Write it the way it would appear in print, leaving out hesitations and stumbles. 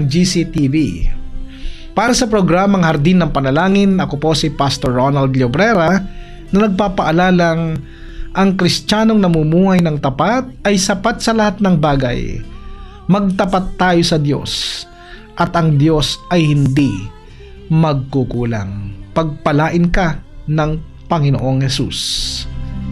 ng GCTV. Para sa programang Hardin ng Panalangin, ako po si Pastor Ronald Llobrera na nagpapaalalang ang Kristiyanong namumuhay ng tapat ay sapat sa lahat ng bagay. Magtapat tayo sa Diyos at ang Diyos ay hindi magkukulang. Pagpalain ka ng Panginoong Hesus.